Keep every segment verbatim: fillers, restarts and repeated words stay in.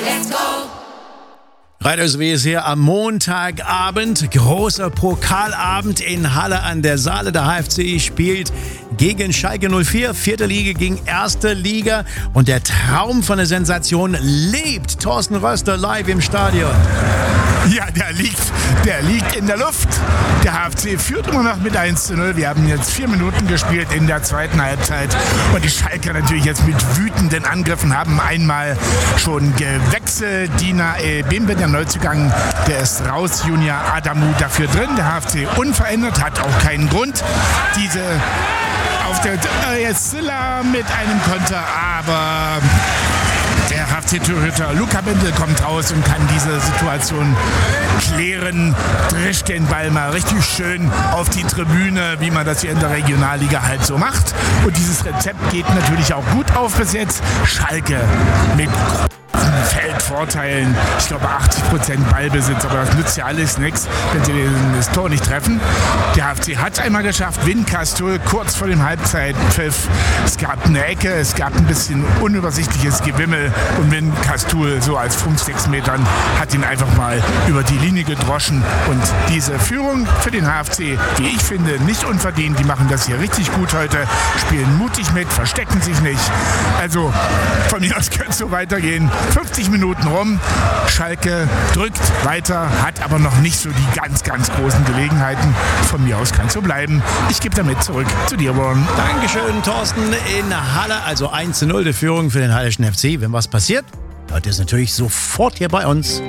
Let's go! Radio S W ist hier am Montagabend, großer Pokalabend in Halle an der Saale. Der H F C spielt gegen Schalke null vier, vierte Liga gegen erste Liga. Und der Traum von der Sensation lebt. Thorsten Röster live im Stadion. Ja, der liegt, der liegt in der Luft. Der H F C führt immer noch mit eins zu null. Wir haben jetzt vier Minuten gespielt in der zweiten Halbzeit. Und die Schalker natürlich jetzt mit wütenden Angriffen haben einmal schon gewechselt. Dina El Bimbe, der Neuzugang, der ist raus. Junior Adamu dafür drin. Der H F C unverändert, hat auch keinen Grund. Diese auf der äh, jetzt Silla mit einem Konter, aber der H F C-Torhüter Luca Bendel kommt raus und kann diese Situation klären, drischt den Ball mal richtig schön auf die Tribüne, wie man das hier in der Regionalliga halt so macht. Und dieses Rezept geht natürlich auch gut auf bis jetzt. Schalke mit Feldvorteilen, ich glaube achtzig Prozent Ballbesitz, aber das nützt ja alles nichts, wenn sie das Tor nicht treffen. Der H F C hat es einmal geschafft, Win Castell kurz vor dem Halbzeitpfiff. Es gab eine Ecke, es gab ein bisschen unübersichtliches Gewimmel und Win Castell so als fünf, sechs Metern hat ihn einfach mal über die Linie gedroschen. Und diese Führung für den H F C, wie ich finde, nicht unverdient. Die machen das hier richtig gut heute, spielen mutig mit, verstecken sich nicht. Also von mir aus könnte es so weitergehen. fünfzig Minuten rum, Schalke drückt weiter, hat aber noch nicht so die ganz, ganz großen Gelegenheiten. Von mir aus kann es so bleiben. Ich gebe damit zurück zu dir, Ron. Dankeschön, Thorsten, in Halle. Also eins zu null die Führung für den Hallischen F C. Wenn was passiert, hört ihr es natürlich sofort hier bei uns.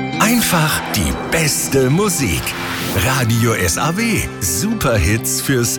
Einfach die beste Musik. Radio S A W. Superhits fürs